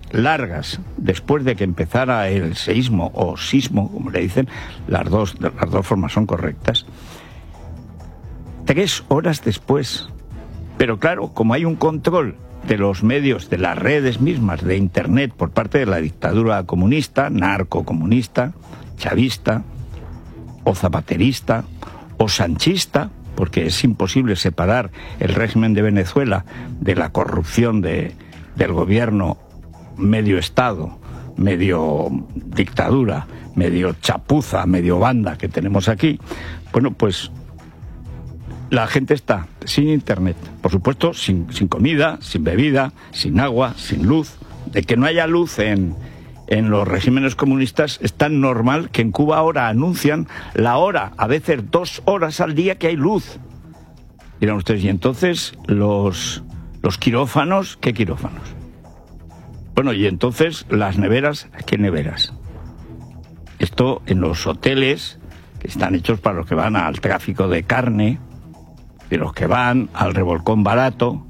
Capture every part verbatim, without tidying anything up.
largas, después de que empezara el seísmo o sismo, como le dicen, las dos, las dos formas son correctas, tres horas después. Pero claro, como hay un control de los medios, de las redes mismas, de Internet, por parte de la dictadura comunista, narcocomunista, chavista, o zapaterista, o sanchista, porque es imposible separar el régimen de Venezuela de la corrupción de, del gobierno medio Estado, medio dictadura, medio chapuza, medio banda que tenemos aquí. Bueno, pues la gente está sin Internet, por supuesto, sin, sin comida, sin bebida, sin agua, sin luz. De que no haya luz en, en los regímenes comunistas es tan normal que en Cuba ahora anuncian la hora, a veces dos horas al día que hay luz. Dirán ustedes, y entonces los, los quirófanos, ¿qué quirófanos? Bueno, y entonces las neveras, ¿qué neveras? Esto en los hoteles que están hechos para los que van al tráfico de carne, de los que van al revolcón barato,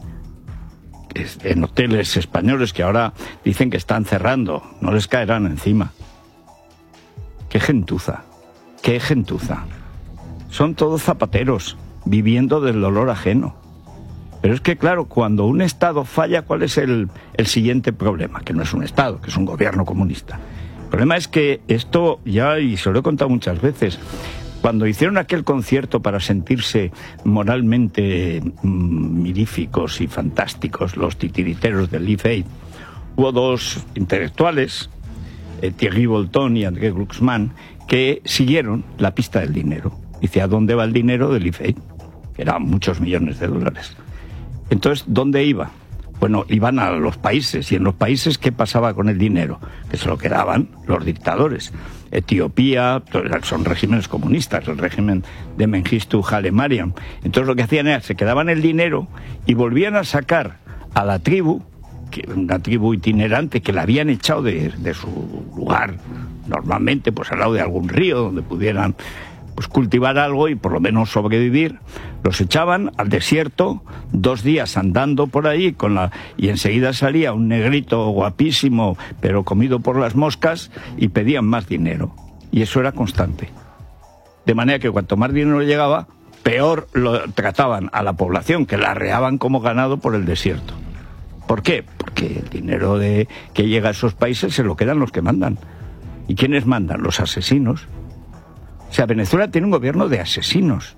en hoteles españoles que ahora dicen que están cerrando, no les caerán encima. ¡Qué gentuza! ¡Qué gentuza! Son todos zapateros, viviendo del dolor ajeno. Pero es que, claro, cuando un Estado falla, ¿cuál es el, el siguiente problema? Que no es un Estado, que es un gobierno comunista. El problema es que esto, ya, y se lo he contado muchas veces, cuando hicieron aquel concierto para sentirse moralmente mm, miríficos y fantásticos, los titiriteros del Live Aid, hubo dos intelectuales, eh, Thierry Bolton y André Glucksmann, que siguieron la pista del dinero. Dice, ¿a dónde va el dinero del Live Aid? Que eran muchos millones de dólares. Entonces, ¿dónde iba? Bueno, iban a los países, y en los países, ¿qué pasaba con el dinero? Que se lo quedaban los dictadores. Etiopía, son regímenes comunistas, el régimen de Mengistu Haile Mariam. Entonces lo que hacían era, se quedaban el dinero y volvían a sacar a la tribu, que, una tribu itinerante que la habían echado de, de su lugar, normalmente pues al lado de algún río donde pudieran pues cultivar algo y por lo menos sobrevivir. Los echaban al desierto, dos días andando por ahí con la y enseguida salía un negrito guapísimo pero comido por las moscas y pedían más dinero, y eso era constante, de manera que cuanto más dinero llegaba, peor lo trataban a la población, que la arreaban como ganado por el desierto. ¿Por qué? Porque el dinero de que llega a esos países se lo quedan los que mandan. ¿Y quiénes mandan? Los asesinos. O sea, Venezuela tiene un gobierno de asesinos.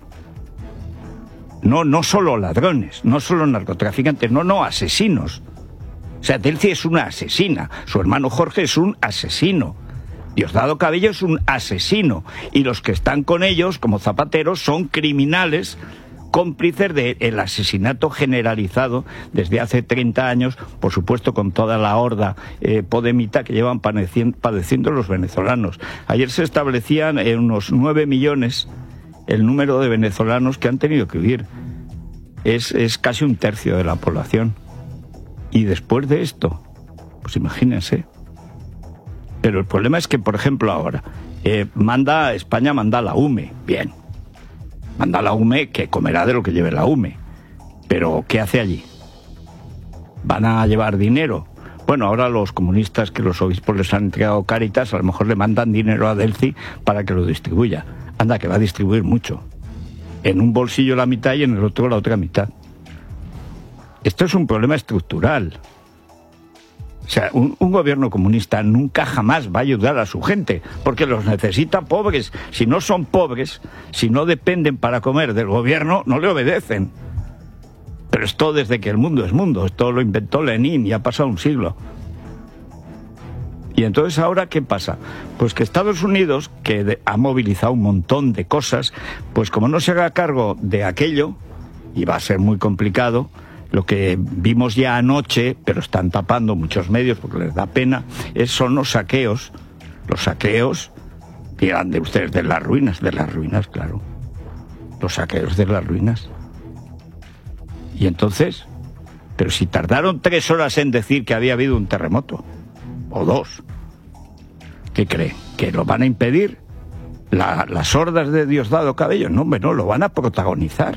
No, no solo ladrones, no solo narcotraficantes, no, no, asesinos. O sea, Delcy es una asesina, su hermano Jorge es un asesino, Diosdado Cabello es un asesino, y los que están con ellos, como Zapatero, son criminales cómplices del asesinato generalizado desde hace treinta años, por supuesto con toda la horda eh, podemita que llevan padeciendo, padeciendo los venezolanos. Ayer se establecían en unos nueve millones el número de venezolanos que han tenido que huir. Es, es casi un tercio de la población. Y después de esto, pues imagínense. Pero el problema es que, por ejemplo, ahora, eh, manda España manda la U M E, bien. Manda la U M E, que comerá de lo que lleve la U M E. Pero, ¿qué hace allí? ¿Van a llevar dinero? Bueno, ahora los comunistas que los obispos les han entregado Cáritas, a lo mejor le mandan dinero a Delcy para que lo distribuya. Anda, que va a distribuir mucho. En un bolsillo la mitad y en el otro la otra mitad. Esto es un problema estructural. O sea, un, un gobierno comunista nunca jamás va a ayudar a su gente, porque los necesita pobres. Si no son pobres, si no dependen para comer del gobierno, no le obedecen. Pero esto desde que el mundo es mundo, esto lo inventó Lenin y ha pasado un siglo. Y entonces ahora, ¿qué pasa? Pues que Estados Unidos, que de, ha movilizado un montón de cosas, pues como no se haga cargo de aquello, y va a ser muy complicado, lo que vimos ya anoche, pero están tapando muchos medios porque les da pena, es, son los saqueos. Los saqueos, dirán de ustedes, de las ruinas, de las ruinas, claro. Los saqueos de las ruinas. Y entonces, pero si tardaron tres horas en decir que había habido un terremoto, o dos, ¿qué cree? ¿Que lo van a impedir? La, las hordas de Diosdado Cabello, no, hombre, no, lo van a protagonizar.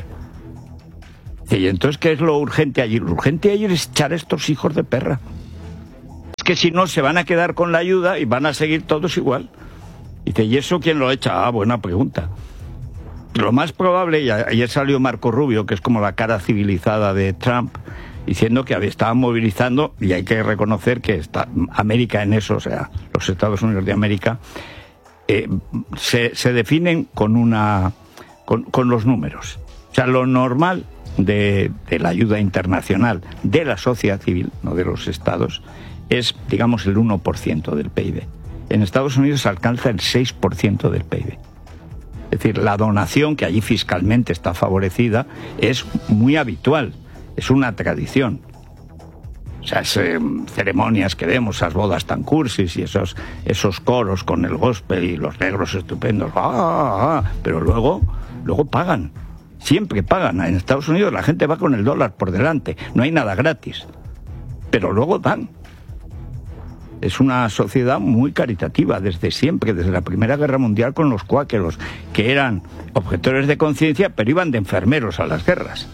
Y entonces, ¿qué es lo urgente allí? Lo urgente allí es echar a estos hijos de perra. que si no se van a quedar con la ayuda y van a seguir todos igual. Y dice, ¿y eso quién lo echa? Ah, buena pregunta. Lo más probable, y ayer salió Marco Rubio, que es como la cara civilizada de Trump, diciendo que estaban movilizando, y hay que reconocer que está América en eso, o sea, los Estados Unidos de América, eh, se, se definen con, una, con, con los números. O sea, lo normal de, de la ayuda internacional de la sociedad civil, no de los estados, es, digamos, el uno por ciento del P I B. En Estados Unidos alcanza el seis por ciento del P I B. Es decir, la donación, que allí fiscalmente está favorecida, es muy habitual, es una tradición. O sea, es, eh, ceremonias que vemos, esas bodas tan cursis y esos, esos coros con el gospel y los negros estupendos, ¡ah, ah, ah! Pero luego, luego pagan, siempre pagan. En Estados Unidos la gente va con el dólar por delante, no hay nada gratis, pero luego dan. Es una sociedad muy caritativa desde siempre, desde la Primera Guerra Mundial con los cuáqueros, que eran objetores de conciencia, pero iban de enfermeros a las guerras.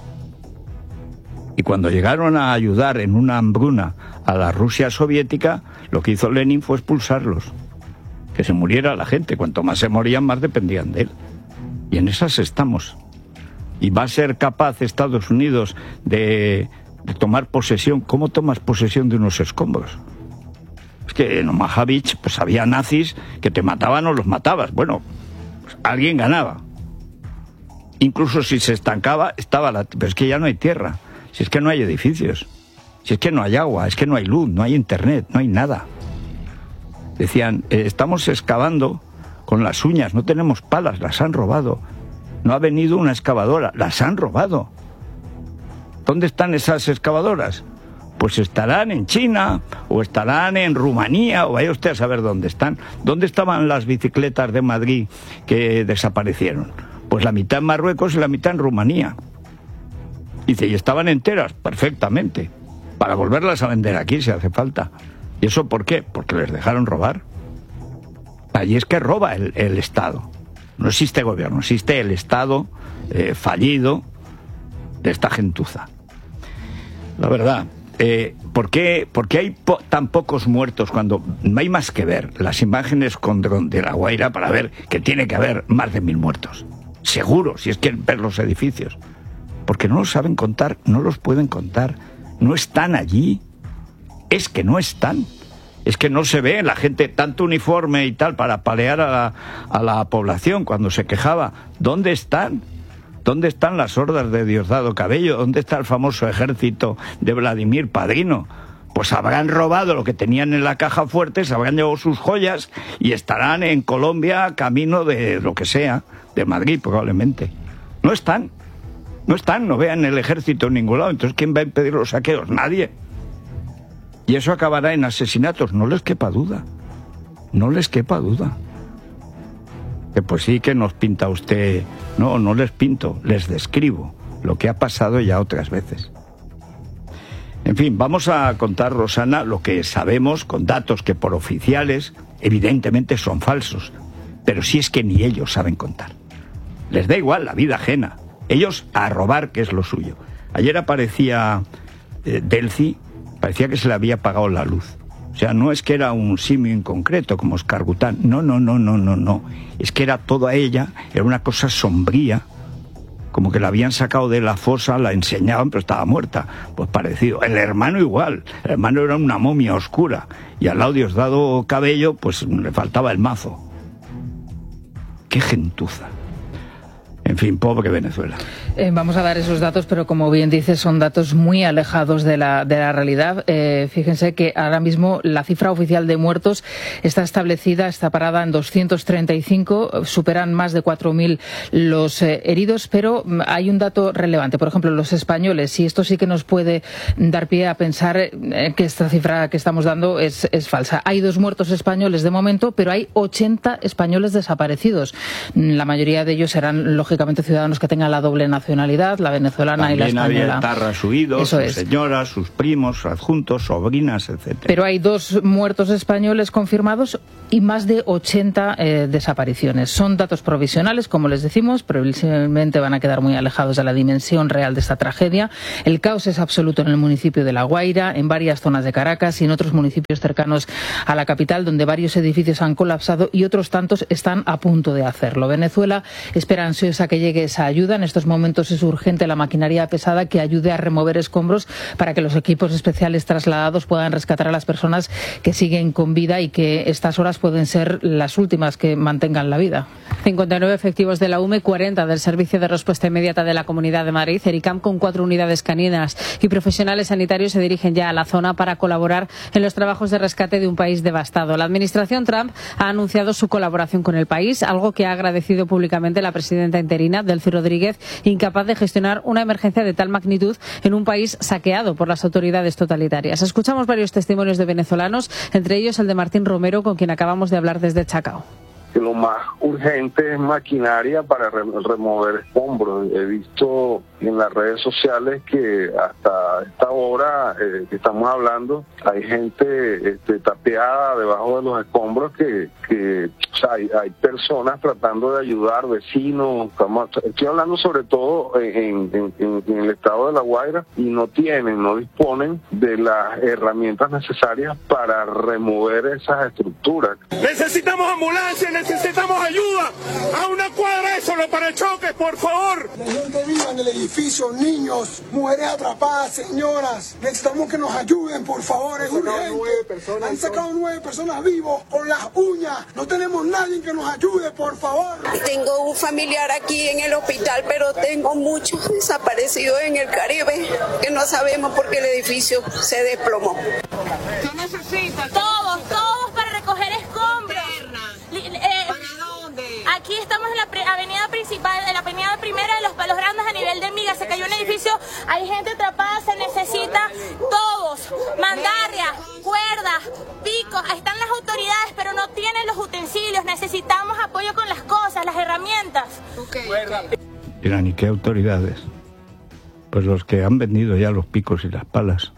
Y cuando llegaron a ayudar en una hambruna a la Rusia soviética, lo que hizo Lenin fue expulsarlos. Que se muriera la gente. Cuanto más se morían, más dependían de él. Y en esas estamos. Y va a ser capaz Estados Unidos de, de tomar posesión. ¿Cómo tomas posesión de unos escombros? Es que en Omaha Beach pues había nazis que te mataban o los matabas. Bueno, pues alguien ganaba. Incluso si se estancaba, estaba la... Pero es que ya no hay tierra. Si es que no hay edificios. Si es que no hay agua. Es que no hay luz, no hay internet, no hay nada. Decían, eh, estamos excavando con las uñas, no tenemos palas, las han robado. No ha venido una excavadora, las han robado. ¿Dónde están esas excavadoras? Pues estarán en China, o estarán en Rumanía, o vaya usted a saber dónde están. ¿Dónde estaban las bicicletas de Madrid que desaparecieron? Pues la mitad en Marruecos y la mitad en Rumanía. Dice, y estaban enteras, perfectamente, para volverlas a vender aquí si hace falta. ¿Y eso por qué? Porque les dejaron robar. Allí es que roba el, el Estado. No existe gobierno, existe el Estado eh, fallido de esta gentuza. La verdad... Eh, ¿por qué, por qué hay po tan pocos muertos cuando no hay más que ver las imágenes con dron de La Guaira para ver que tiene que haber más de mil muertos? Seguro, si es que ver los edificios. Porque no los saben contar, no los pueden contar, no están allí. Es que no están. Es que no se ve la gente tanto uniforme y tal para palear a la, a la población cuando se quejaba. ¿Dónde están? ¿Dónde están las hordas de Diosdado Cabello? ¿Dónde está el famoso ejército de Vladimir Padrino? Pues habrán robado lo que tenían en la caja fuerte, se habrán llevado sus joyas y estarán en Colombia camino de lo que sea, de Madrid probablemente. No están, no están, no vean el ejército en ningún lado. Entonces, ¿quién va a impedir los saqueos? Nadie. Y eso acabará en asesinatos, no les quepa duda, no les quepa duda. Que pues sí que nos pinta usted... No, no les pinto, les describo lo que ha pasado ya otras veces. En fin, vamos a contar, Rosana, lo que sabemos con datos que por oficiales evidentemente son falsos, pero si es que ni ellos saben contar. Les da igual la vida ajena, ellos a robar, que es lo suyo. Ayer aparecía eh, Delcy, parecía que se le había apagado la luz. O sea, no es que era un simio en concreto como Escargután, no, no, no, no, no, no. Es que era toda ella, era una cosa sombría, como que la habían sacado de la fosa, la enseñaban, pero estaba muerta. Pues parecido. El hermano igual, el hermano era una momia oscura, y al lado Diosdado Cabello, pues le faltaba el mazo. ¡Qué gentuza! En fin, pobre Venezuela. Eh, vamos a dar esos datos, pero como bien dices, son datos muy alejados de la, de la realidad. Eh, fíjense que ahora mismo la cifra oficial de muertos está establecida, está parada en doscientos treinta y cinco, superan más de cuatro mil los eh, heridos, pero hay un dato relevante. Por ejemplo, los españoles, y esto sí que nos puede dar pie a pensar eh, que esta cifra que estamos dando es, es falsa. Hay dos muertos españoles de momento, pero hay ochenta españoles desaparecidos. La mayoría de ellos serán, lógicamente, lógicamente ciudadanos que tengan la doble nacionalidad, la venezolana También y la española. Había etarras huidos, Eso sus es. señoras, sus primos, sus adjuntos, sobrinas, etcétera. Pero hay dos muertos españoles confirmados y más de ochenta eh, desapariciones. Son datos provisionales, como les decimos, previsiblemente van a quedar muy alejados de la dimensión real de esta tragedia. El caos es absoluto en el municipio de La Guaira, en varias zonas de Caracas y en otros municipios cercanos a la capital, donde varios edificios han colapsado y otros tantos están a punto de hacerlo. Venezuela espera ansiosa que llegue esa ayuda. En estos momentos es urgente la maquinaria pesada que ayude a remover escombros para que los equipos especiales trasladados puedan rescatar a las personas que siguen con vida y que estas horas pueden ser las últimas que mantengan la vida. cincuenta y nueve efectivos de la U M E, cuarenta del Servicio de Respuesta Inmediata de la Comunidad de Madrid, ERICAM, con cuatro unidades caninas y profesionales sanitarios se dirigen ya a la zona para colaborar en los trabajos de rescate de un país devastado. La administración Trump ha anunciado su colaboración con el país, algo que ha agradecido públicamente la presidenta interina, Delcy Rodríguez, incapaz de gestionar una emergencia de tal magnitud en un país saqueado por las autoridades totalitarias. Escuchamos varios testimonios de venezolanos, entre ellos el de Martín Romero, con quien acabamos de hablar desde Chacao. Que lo más urgente es maquinaria para re remover escombros. He visto en las redes sociales que hasta esta hora eh, que estamos hablando hay gente este, tapeada debajo de los escombros que, que o sea, hay, hay personas tratando de ayudar, vecinos. Estamos, estoy hablando sobre todo en, en, en, en el estado de La Guaira y no tienen, no disponen de las herramientas necesarias para remover esas estructuras. Necesitamos ambulancias, necesitamos ayuda. A una cuadra de solo para choques, por favor. La gente viva en el edificio, niños, mujeres atrapadas, señoras. Necesitamos que nos ayuden, por favor, es urgente. Han sacado nueve personas vivos con las uñas. No tenemos nadie que nos ayude, por favor. Tengo un familiar aquí en el hospital, pero tengo muchos desaparecidos en el Caribe que no sabemos por qué el edificio se desplomó. ¿Qué necesitas? Todos, todos para recoger escombros. Eh, ¿Para dónde? Aquí estamos en la avenida principal, en la avenida primera de los Palos Grandes a nivel de Miga. Se cayó un edificio, hay gente atrapada, se necesita todos, mandarrias, cuerdas, picos. Ahí están las autoridades, pero no tienen los utensilios. Necesitamos apoyo con las cosas, las herramientas. Okay. Dirán, ¿y qué autoridades? Pues los que han vendido ya los picos y las palas.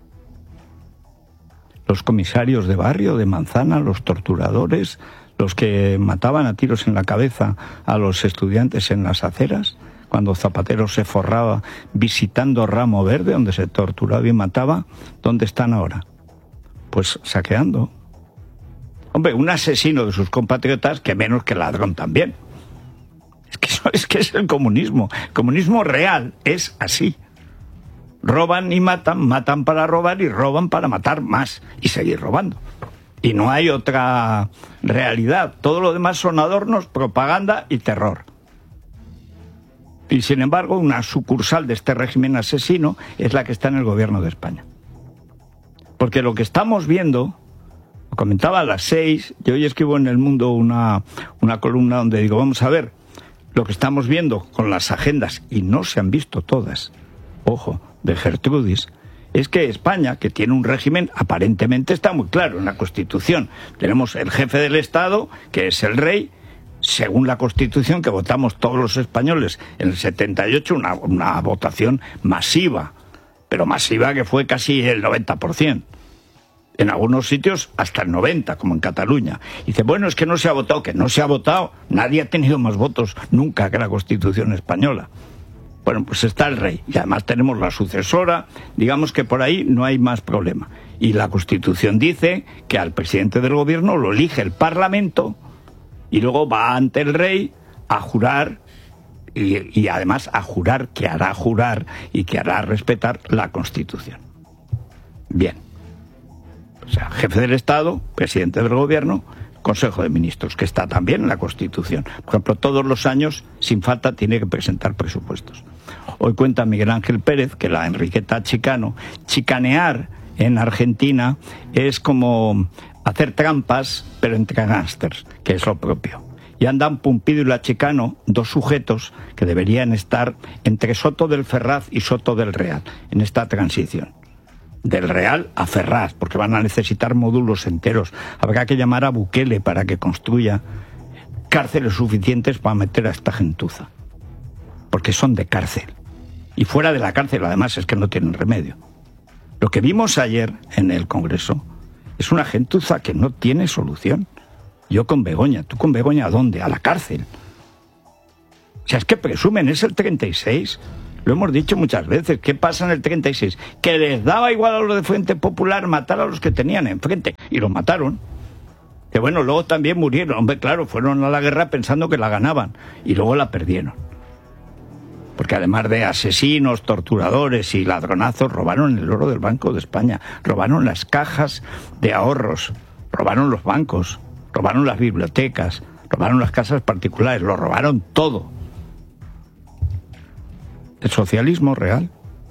Los comisarios de barrio, de manzana, los torturadores, los que mataban a tiros en la cabeza a los estudiantes en las aceras, cuando Zapatero se forraba visitando Ramo Verde, donde se torturaba y mataba. ¿Dónde están ahora? Pues saqueando. Hombre, un asesino de sus compatriotas, que menos que ladrón también. Es que eso es que es el comunismo. El comunismo real es así. Roban y matan, matan para robar y roban para matar más y seguir robando. Y no hay otra realidad. Todo lo demás son adornos, propaganda y terror. Y sin embargo, una sucursal de este régimen asesino es la que está en el gobierno de España. Porque lo que estamos viendo, lo comentaba a las seis, yo hoy escribo en El Mundo una, una columna donde digo, vamos a ver, lo que estamos viendo con las agendas, y no se han visto todas, ojo, de Gertrudis, es que España, que tiene un régimen, aparentemente está muy claro en la Constitución. Tenemos el jefe del Estado, que es el rey, según la Constitución que votamos todos los españoles en el setenta y ocho, una, una votación masiva, pero masiva que fue casi el noventa por ciento. En algunos sitios hasta el noventa por ciento, como en Cataluña. Y dice, bueno, es que no se ha votado, que no se ha votado, nadie ha tenido más votos nunca que la Constitución española. Bueno, pues está el rey, y además tenemos la sucesora, digamos que por ahí no hay más problema. Y la Constitución dice que al presidente del gobierno lo elige el Parlamento, y luego va ante el rey a jurar, y, y además a jurar que hará jurar y que hará respetar la Constitución. Bien. O sea, jefe del Estado, presidente del gobierno, Consejo de Ministros, que está también en la Constitución. Por ejemplo, todos los años, sin falta, tiene que presentar presupuestos. Hoy cuenta Miguel Ángel Pérez que la Enriqueta Chicano, chicanear en Argentina es como hacer trampas, pero entre gángsters, que es lo propio. Y andan Pumpido y la Chicano, dos sujetos que deberían estar entre Soto del Ferraz y Soto del Real, en esta transición. Del Real a Ferraz, porque van a necesitar módulos enteros. Habrá que llamar a Bukele para que construya cárceles suficientes para meter a esta gentuza. porque son de cárcel. Y fuera de la cárcel, además, es que no tienen remedio. Lo que vimos ayer en el Congreso es una gentuza que no tiene solución. Yo con Begoña, ¿tú con Begoña a dónde? A la cárcel. O sea, es que presumen, es el treinta y seis. Lo hemos dicho muchas veces. ¿Qué pasa en el treinta y seis? Que les daba igual a los de Frente Popular matar a los que tenían enfrente. Y los mataron. Que bueno, luego también murieron. Hombre, claro, fueron a la guerra pensando que la ganaban. Y luego la perdieron. Porque además de asesinos, torturadores y ladronazos, robaron el oro del Banco de España. Robaron las cajas de ahorros. Robaron los bancos. Robaron las bibliotecas. Robaron las casas particulares. Lo robaron todo. El socialismo real.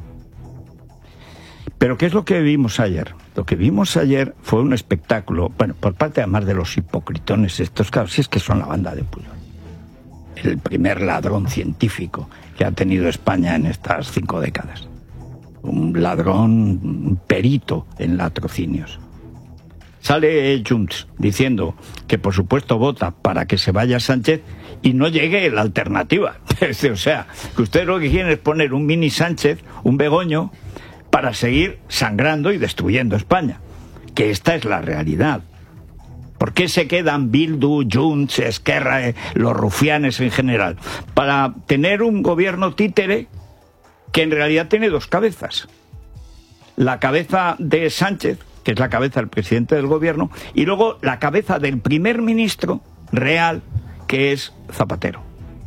Pero ¿qué es lo que vimos ayer? Lo que vimos ayer fue un espectáculo, bueno, por parte además de los hipocritones estos, claro, si es que son la banda de Puyol. El primer ladrón científico que ha tenido España en estas cinco décadas. Un ladrón perito en latrocinios. Sale Junts diciendo que por supuesto vota para que se vaya Sánchez y no llegue la alternativa. O sea, que ustedes lo que quieren es poner un mini Sánchez, un Begoño, para seguir sangrando y destruyendo España. Que esta es la realidad. ¿Por qué se quedan Bildu, Junts, Esquerra, eh, los rufianes en general? Para tener un gobierno títere que en realidad tiene dos cabezas. La cabeza de Sánchez, que es la cabeza del presidente del gobierno, y luego la cabeza del primer ministro real, que es Zapatero.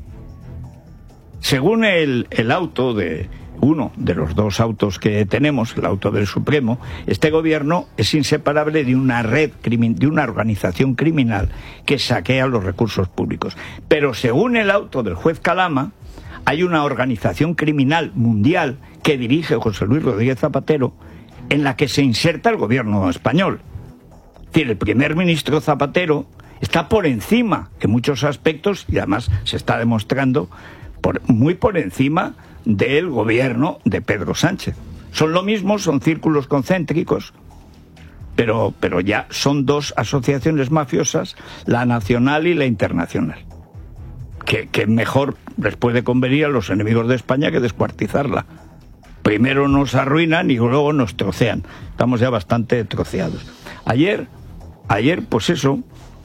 Según el, el auto de uno de los dos autos que tenemos, el auto del Supremo, este gobierno es inseparable de una red, de una organización criminal que saquea los recursos públicos. Pero según el auto del juez Calama, hay una organización criminal mundial que dirige José Luis Rodríguez Zapatero, en la que se inserta el gobierno español. Es decir, el primer ministro Zapatero está por encima en muchos aspectos, y además se está demostrando por, muy por encima del gobierno de Pedro Sánchez. Son lo mismo, son círculos concéntricos, pero, pero ya son dos asociaciones mafiosas, la nacional y la internacional, que, que mejor les puede convenir a los enemigos de España que descuartizarla. Primero nos arruinan y luego nos trocean. Estamos ya bastante troceados. Ayer, ayer, pues eso,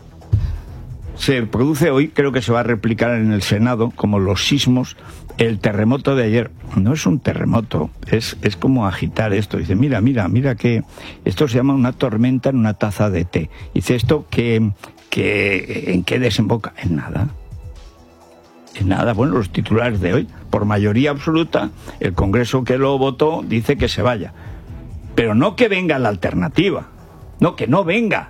se produce hoy, creo que se va a replicar en el Senado, como los sismos, el terremoto de ayer. No es un terremoto, es, es como agitar esto. Dice, mira, mira, mira que esto se llama una tormenta en una taza de té. Dice, ¿esto que, que, en qué desemboca? En nada. En nada. Bueno, los titulares de hoy, por mayoría absoluta, el Congreso que lo votó dice que se vaya. Pero no que venga la alternativa, no, que no venga.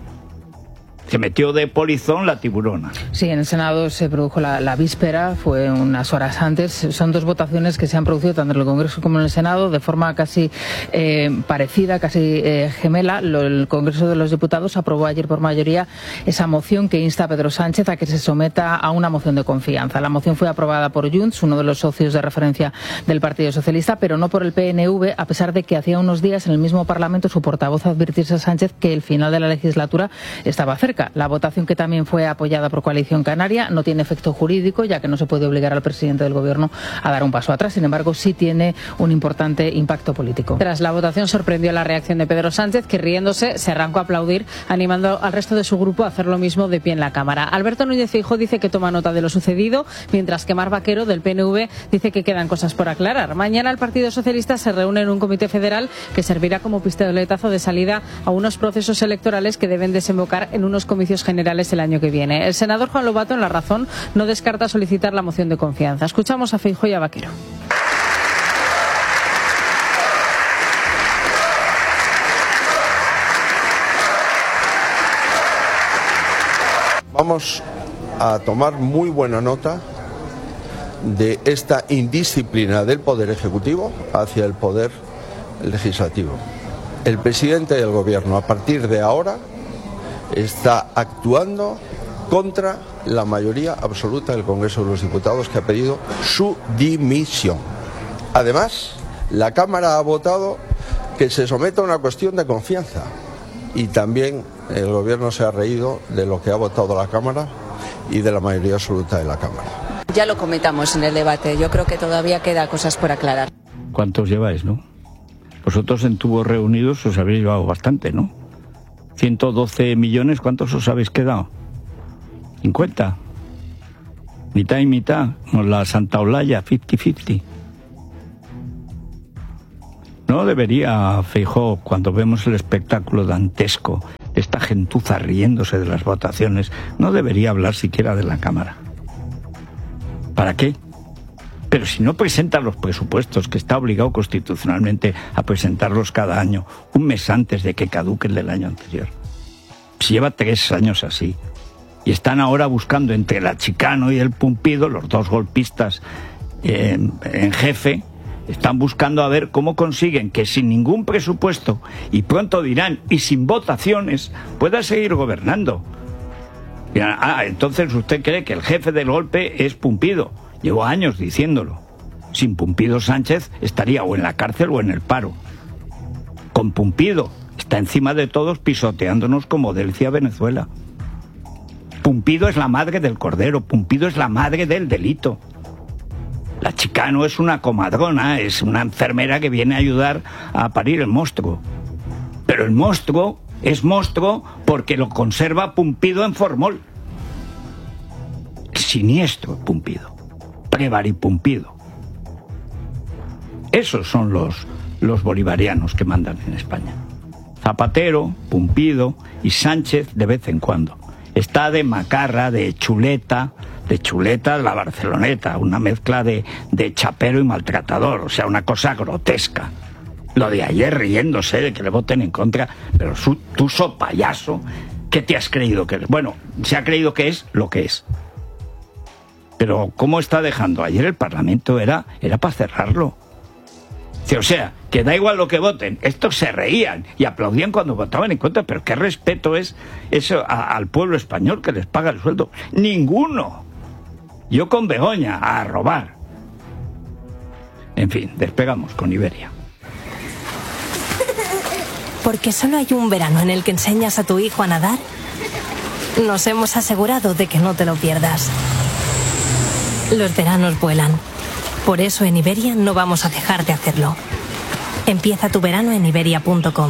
Se metió de polizón la tiburona. Sí, en el Senado se produjo la, la víspera, fue unas horas antes. Son dos votaciones que se han producido tanto en el Congreso como en el Senado de forma casi eh, parecida, casi eh, gemela. Lo, el Congreso de los Diputados aprobó ayer por mayoría esa moción que insta a Pedro Sánchez a que se someta a una moción de confianza. La moción fue aprobada por Junts, uno de los socios de referencia del Partido Socialista, pero no por el P N V, a pesar de que hacía unos días en el mismo Parlamento su portavoz advirtiese a Sánchez que el final de la legislatura estaba cerca. La votación, que también fue apoyada por Coalición Canaria, no tiene efecto jurídico, ya que no se puede obligar al presidente del Gobierno a dar un paso atrás. Sin embargo, sí tiene un importante impacto político. Tras la votación sorprendió la reacción de Pedro Sánchez, que riéndose se arrancó a aplaudir, animando al resto de su grupo a hacer lo mismo de pie en la Cámara. Alberto Núñez Feijóo dice que toma nota de lo sucedido, mientras que Mar Vaquero, del P N V, dice que quedan cosas por aclarar. Mañana el Partido Socialista se reúne en un comité federal que servirá como pistoletazo de salida a unos procesos electorales que deben desembocar en unos comicios generales el año que viene. El senador Juan Lobato, en La Razón, no descarta solicitar la moción de confianza. Escuchamos a Feijóo y a Vaquero. Vamos a tomar muy buena nota de esta indisciplina del Poder Ejecutivo hacia el Poder Legislativo. El presidente del Gobierno, a partir de ahora, está actuando contra la mayoría absoluta del Congreso de los Diputados, que ha pedido su dimisión. Además, la Cámara ha votado que se someta a una cuestión de confianza, y también el Gobierno se ha reído de lo que ha votado la Cámara y de la mayoría absoluta de la Cámara. Ya lo comentamos en el debate. Yo creo que todavía queda cosas por aclarar. ¿Cuántos lleváis, no? Vosotros en tubos reunidos os habéis llevado bastante, ¿no? ciento doce millones, ¿cuántos os habéis quedado? ¿cincuenta? Mitad y mitad, como la Santa Olaya, cincuenta cincuenta. No debería, Feijóo, cuando vemos el espectáculo dantesco de esta gentuza riéndose de las votaciones, no debería hablar siquiera de la Cámara. ¿Para qué? Pero si no presenta los presupuestos, que está obligado constitucionalmente a presentarlos cada año, un mes antes de que caduque el del año anterior. Si lleva tres años así. Y están ahora buscando entre el Achicano y el Pumpido, los dos golpistas eh, en jefe, están buscando a ver cómo consiguen que sin ningún presupuesto, y pronto dirán, y sin votaciones, pueda seguir gobernando. Dirán, ah, entonces usted cree que el jefe del golpe es Pumpido. Llevo años diciéndolo. Sin Pumpido, Sánchez estaría o en la cárcel o en el paro. Con Pumpido está encima de todos pisoteándonos como decía Venezuela. Pumpido es la madre del cordero, Pumpido es la madre del delito. La Chicano es una comadrona, es una enfermera que viene a ayudar a parir el monstruo. Pero el monstruo es monstruo porque lo conserva Pumpido en formol. Siniestro Pumpido. Prevaripumpido. Esos son los, los bolivarianos que mandan en España. Zapatero, Pumpido y Sánchez de vez en cuando. Está de macarra, de chuleta, de chuleta la Barceloneta, una mezcla de, de chapero y maltratador, o sea, una cosa grotesca. Lo de ayer riéndose de que le voten en contra, pero su, tú, so payaso, ¿qué te has creído que es? Bueno, se ha creído que es lo que es. Pero ¿cómo está dejando? Ayer el Parlamento era, era para cerrarlo. O sea, que da igual lo que voten. Estos se reían y aplaudían cuando votaban en contra, pero ¿qué respeto es eso a, al pueblo español que les paga el sueldo? ¡Ninguno! Yo con Begoña, a robar. En fin, despegamos con Iberia. Porque solo hay un verano en el que enseñas a tu hijo a nadar, nos hemos asegurado de que no te lo pierdas. Los veranos vuelan. Por eso en Iberia no vamos a dejar de hacerlo. Empieza tu verano en iberia punto com.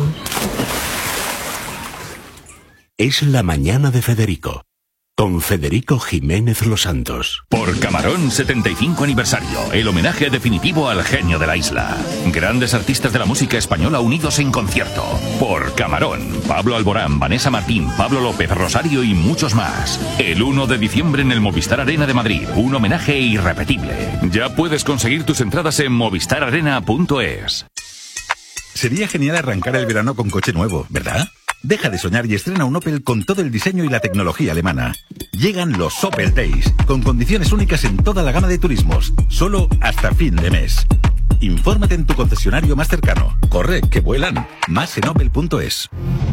Es la mañana de Federico, con Federico Jiménez Los Santos. Por Camarón setenta y cinco aniversario, el homenaje definitivo al genio de la isla. Grandes artistas de la música española unidos en concierto. Por Camarón, Pablo Alborán, Vanessa Martín, Pablo López, Rosario y muchos más. El uno de diciembre en el Movistar Arena de Madrid, un homenaje irrepetible. Ya puedes conseguir tus entradas en movistar arena punto es. Sería genial arrancar el verano con coche nuevo, ¿verdad? Deja de soñar y estrena un Opel con todo el diseño y la tecnología alemana. Llegan los Opel Days, con condiciones únicas en toda la gama de turismos, solo hasta fin de mes. Infórmate en tu concesionario más cercano. Corre, que vuelan. Más en opel punto es.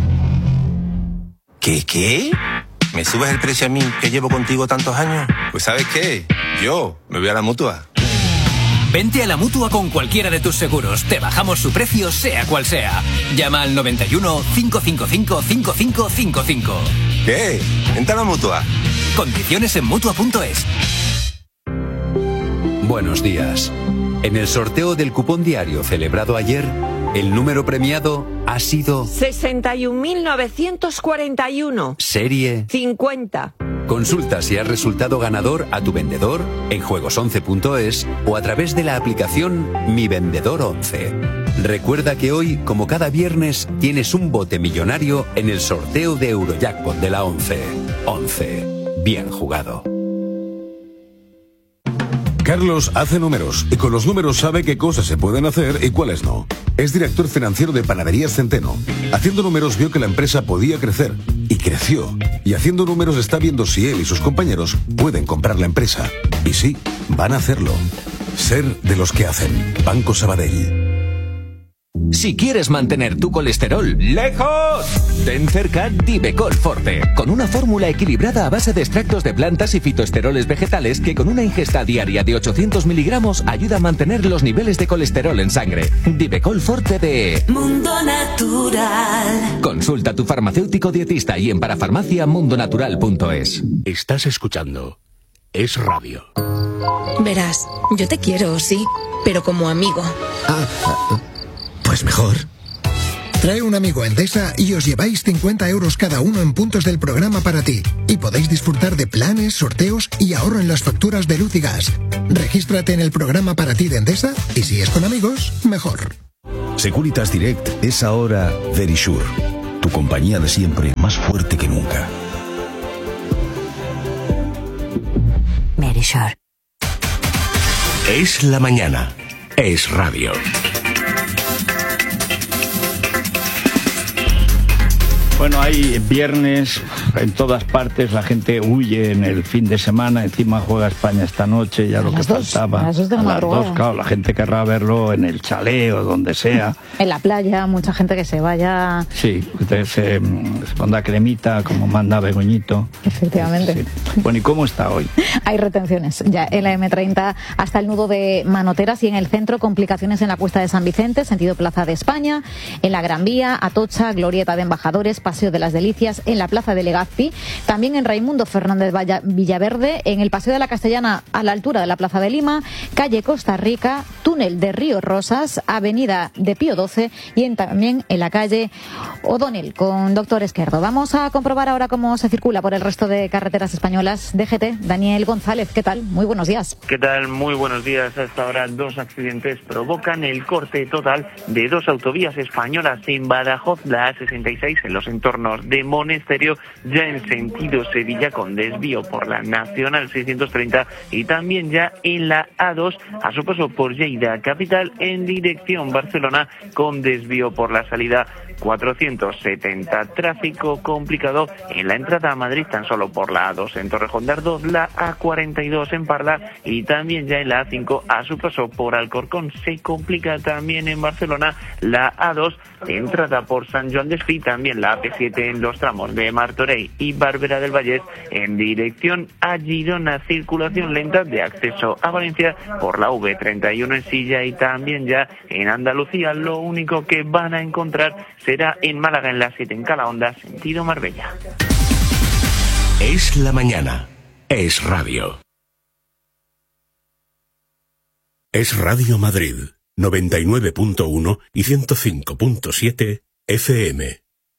¿Qué, qué? ¿Me subes el precio a mí, que llevo contigo tantos años? Pues ¿sabes qué? Yo me voy a la Mutua. Vente a la Mutua con cualquiera de tus seguros. Te bajamos su precio, sea cual sea. Llama al noventa y uno, cinco cinco cinco, cinco cinco cinco cinco. ¿Qué? Vente a la Mutua. Condiciones en mutua punto es. Buenos días. En el sorteo del cupón diario celebrado ayer, el número premiado ha sido sesenta y un mil novecientos cuarenta y uno. Serie cincuenta. Consulta si has resultado ganador a tu vendedor en juegos once punto es o a través de la aplicación Mi Vendedor once. Recuerda que hoy, como cada viernes, tienes un bote millonario en el sorteo de Eurojackpot de la once. once. Bien jugado. Carlos hace números y con los números sabe qué cosas se pueden hacer y cuáles no. Es director financiero de Panaderías Centeno. Haciendo números vio que la empresa podía crecer y creció. Y haciendo números está viendo si él y sus compañeros pueden comprar la empresa. Y sí, van a hacerlo. Ser de los que hacen. Banco Sabadell. Si quieres mantener tu colesterol lejos, ten cerca Divecol Forte, con una fórmula equilibrada a base de extractos de plantas y fitoesteroles vegetales que con una ingesta diaria de ochocientos miligramos ayuda a mantener los niveles de colesterol en sangre. Divecol Forte de Mundo Natural. Consulta a tu farmacéutico dietista y en parafarmacia mundo natural punto es. Estás escuchando es radio. Verás, yo te quiero, sí, pero como amigo. Ah, pues mejor. Trae un amigo a Endesa y os lleváis cincuenta euros cada uno en puntos del programa para ti. Y podéis disfrutar de planes, sorteos y ahorro en las facturas de luz y gas. Regístrate en el programa para ti de Endesa y si es con amigos, mejor. Securitas Direct es ahora Verisure, tu compañía de siempre más fuerte que nunca. Verisure. Es la mañana. Es radio. Bueno, hay viernes en todas partes, la gente huye en el fin de semana, encima juega España esta noche, ya a lo que dos, faltaba. A las dos de la a las madrugada. dos, claro, la gente querrá verlo en el chalet o donde sea. En la playa, mucha gente que se vaya. Sí, se, se pondrá cremita, como manda Begoñito. Efectivamente. Sí. Bueno, ¿y cómo está hoy? Hay retenciones ya en la eme treinta hasta el nudo de Manoteras y en el centro complicaciones en la Cuesta de San Vicente, sentido Plaza de España, en la Gran Vía, Atocha, Glorieta de Embajadores, Paseo de las Delicias, en la Plaza de Legazpi, también en Raimundo Fernández Villaverde, en el Paseo de la Castellana a la altura de la Plaza de Lima, calle Costa Rica, túnel de Río Rosas, avenida de Pío doce y en, también en la calle O'Donnell con Doctor Esquerdo. Vamos a comprobar ahora cómo se circula por el resto de carreteras españolas. D G T, Daniel González, ¿qué tal? Muy buenos días. ¿Qué tal? Muy buenos días. Hasta ahora dos accidentes provocan el corte total de dos autovías españolas en Badajoz, la A sesenta y seis en los entornos de Monesterio, ya en sentido Sevilla con desvío por la Nacional seiscientos treinta y también ya en la A dos a su paso por Lleida capital en dirección Barcelona con desvío por la salida cuatrocientos setenta. Tráfico complicado en la entrada a Madrid tan solo por la A dos en Torrejón de Ardoz, la A cuarenta y dos en Parla y también ya en la A cinco a su paso por Alcorcón. Se complica también en Barcelona la A dos entrada por San Joan d'Espí, también la A P siete en los tramos de Martorell y Barbera del Vallés en dirección a Girona. Circulación lenta de acceso a Valencia por la V treinta y uno en Silla y también ya en Andalucía. Lo único que van a encontrar será en Málaga en la siete en Calahonda, sentido Marbella. Es la mañana. Es radio. Es Radio Madrid, noventa y nueve punto uno y ciento cinco punto siete F M.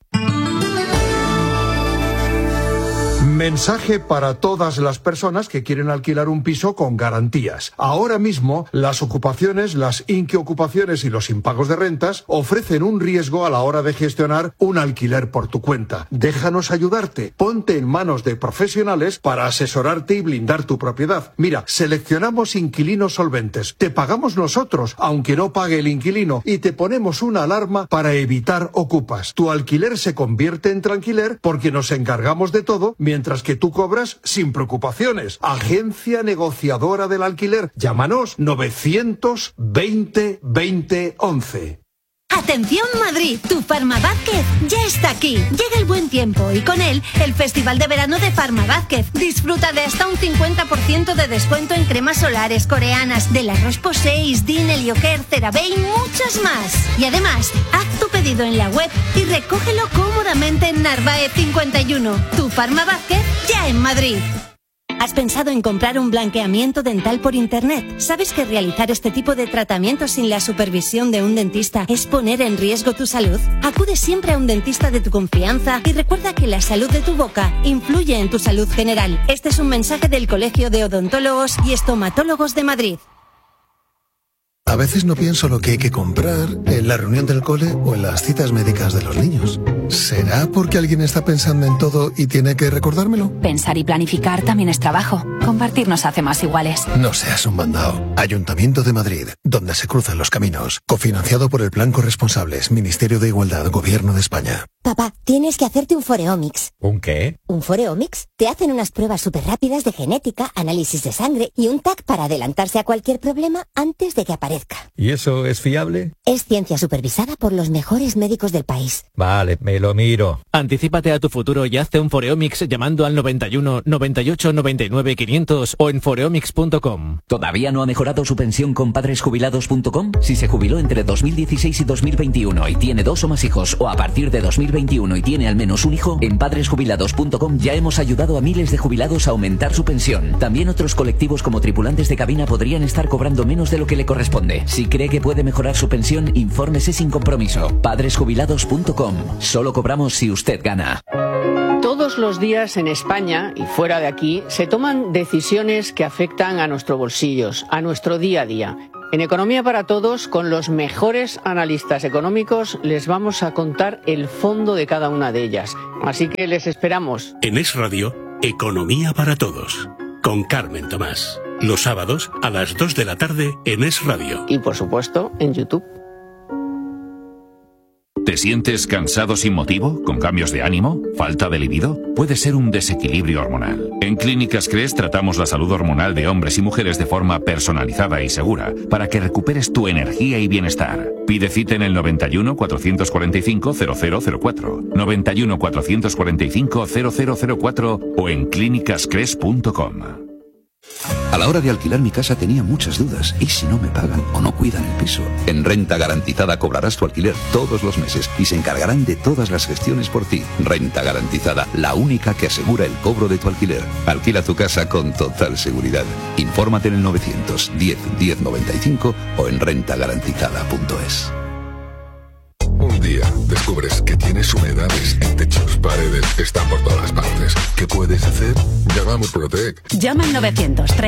Mensaje para todas las personas que quieren alquilar un piso con garantías. Ahora mismo, las ocupaciones, las inquiocupaciones y los impagos de rentas ofrecen un riesgo a la hora de gestionar un alquiler por tu cuenta. Déjanos ayudarte. Ponte en manos de profesionales para asesorarte y blindar tu propiedad. Mira, seleccionamos inquilinos solventes. Te pagamos nosotros, aunque no pague el inquilino, y te ponemos una alarma para evitar ocupas. Tu alquiler se convierte en tranquiler porque nos encargamos de todo, mientras que tú cobras sin preocupaciones. Agencia negociadora del alquiler. Llámanos novecientos veinte veinte once. Atención Madrid, tu Farmavázquez ya está aquí. Llega el buen tiempo y con él el Festival de Verano de Farmavázquez. Disfruta de hasta un cincuenta por ciento de descuento en cremas solares coreanas de la Roche-Posay, Isdin, Helioker, CeraVe y muchas más. Y además, haz tu pedido en la web y recógelo cómodamente en Narváez cincuenta y uno. Tu Farmavázquez ya en Madrid. ¿Has pensado en comprar un blanqueamiento dental por internet? ¿Sabes que realizar este tipo de tratamientos sin la supervisión de un dentista es poner en riesgo tu salud? Acude siempre a un dentista de tu confianza y recuerda que la salud de tu boca influye en tu salud general. Este es un mensaje del Colegio de Odontólogos y Estomatólogos de Madrid. A veces no pienso lo que hay que comprar en la reunión del cole o en las citas médicas de los niños. ¿Será porque alguien está pensando en todo y tiene que recordármelo? Pensar y planificar también es trabajo. Compartir nos hace más iguales. No seas un mandado. Ayuntamiento de Madrid, donde se cruzan los caminos. Cofinanciado por el Plan Corresponsables, Ministerio de Igualdad, Gobierno de España. Papá, tienes que hacerte un Foreomics. ¿Un qué? ¿Un Foreomics? Te hacen unas pruebas súper rápidas de genética, análisis de sangre y un T A C para adelantarse a cualquier problema antes de que aparezca parezca. ¿Y eso es fiable? Es ciencia supervisada por los mejores médicos del país. Vale, me lo miro. Anticípate a tu futuro y hazte un Foreomics llamando al noventa y uno, noventa y ocho, noventa y nueve, quinientos o en foreomics punto com. ¿Todavía no ha mejorado su pensión con padres jubilados punto com? Si se jubiló entre dos mil dieciséis y dos mil veintiuno y tiene dos o más hijos, o a partir de dos mil veintiuno y tiene al menos un hijo, en padres jubilados punto com ya hemos ayudado a miles de jubilados a aumentar su pensión. También otros colectivos como tripulantes de cabina podrían estar cobrando menos de lo que le corresponde. Si cree que puede mejorar su pensión, infórmese sin compromiso. padres jubilados punto com. Solo cobramos si usted gana. Todos los días en España y fuera de aquí se toman decisiones que afectan a nuestros bolsillos, a nuestro día a día. En Economía para Todos, con los mejores analistas económicos, les vamos a contar el fondo de cada una de ellas. Así que les esperamos. En Es Radio, Economía para Todos, con Carmen Tomás. Los sábados a las dos de la tarde en Es Radio. Y por supuesto, en YouTube. ¿Te sientes cansado sin motivo? ¿Con cambios de ánimo? ¿Falta de libido? Puede ser un desequilibrio hormonal. En Clínicas Cres tratamos la salud hormonal de hombres y mujeres de forma personalizada y segura para que recuperes tu energía y bienestar. Pide cita en el noventa y uno, cuatrocientos cuarenta y cinco, cero cero cero cuatro, noventa y uno, cuatrocientos cuarenta y cinco, cero cero cero cuatro o en clínicas cres punto com. A la hora de alquilar mi casa tenía muchas dudas. ¿Y si no me pagan o no cuidan el piso? En Renta Garantizada cobrarás tu alquiler todos los meses y se encargarán de todas las gestiones por ti. Renta Garantizada, la única que asegura el cobro de tu alquiler. Alquila tu casa con total seguridad. Infórmate en el novecientos diez, diez noventa y cinco o en renta garantizada punto es. Un día descubres que tienes humedades en techos, paredes, están por todas partes. ¿Qué puedes hacer? Llama a Murprotec. Llama al novecientos